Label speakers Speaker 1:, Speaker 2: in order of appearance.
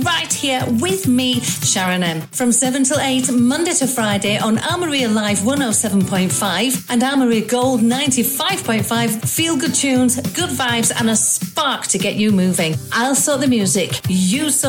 Speaker 1: right here with me, Sharon M. From 7 till 8, Monday to Friday on Armory Live 107.5 and Armory Gold 95.5. Feel good tunes, good vibes and a spark to get you moving. I'll sort the music. You sort